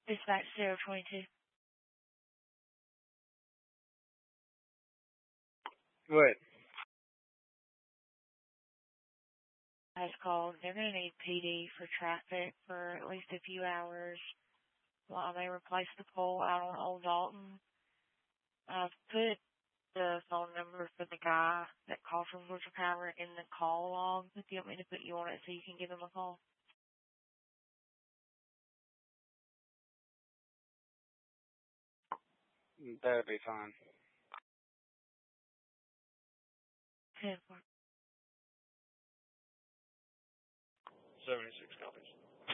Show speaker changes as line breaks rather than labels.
Dispatch 022.
What?
Has called. They're going to need PD for traffic for at least a few hours while they replace the pole out on Old Dalton. I've put the phone number for the guy that called from Georgia Power in the call log. If you want me to put you on it so you can give him a call.
That'd be fine.
10-4.
76.